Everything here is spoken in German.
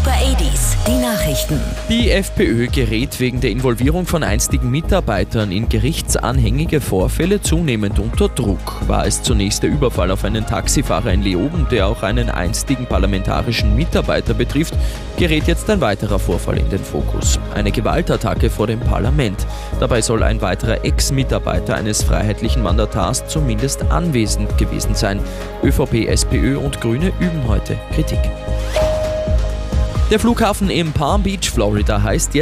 Super 80s, die Nachrichten. Die FPÖ gerät wegen der Involvierung von einstigen Mitarbeitern in gerichtsanhängige Vorfälle zunehmend unter Druck. War es zunächst der Überfall auf einen Taxifahrer in Leoben, der auch einen einstigen parlamentarischen Mitarbeiter betrifft, gerät jetzt ein weiterer Vorfall in den Fokus. Eine Gewaltattacke vor dem Parlament. Dabei soll ein weiterer Ex-Mitarbeiter eines freiheitlichen Mandatars zumindest anwesend gewesen sein. ÖVP, SPÖ und Grüne üben heute Kritik. Der Flughafen in Palm Beach, Florida heißt jetzt